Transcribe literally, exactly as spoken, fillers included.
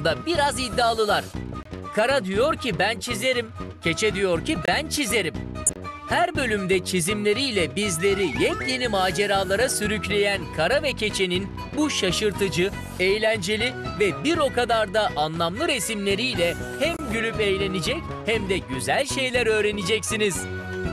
konusunda biraz iddialılar. Kara diyor ki ben çizerim, Keçe diyor ki ben çizerim. Her bölümde çizimleriyle bizleri yepyeni maceralara sürükleyen Kara ve Keçe'nin bu şaşırtıcı, eğlenceli ve bir o kadar da anlamlı resimleriyle hem gülüp eğlenecek hem de güzel şeyler öğreneceksiniz.